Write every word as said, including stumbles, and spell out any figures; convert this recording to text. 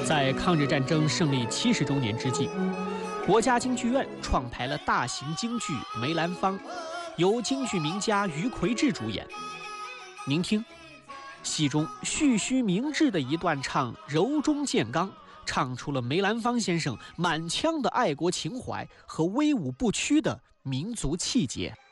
在抗日战争胜利七十周年之际，国家京剧院创排了大型京剧《梅兰芳》，由京剧名家于魁智主演。您听，戏中蓄须明志的一段唱柔中见刚，唱出了梅兰芳先生满腔的爱国情怀和威武不屈的民族气节。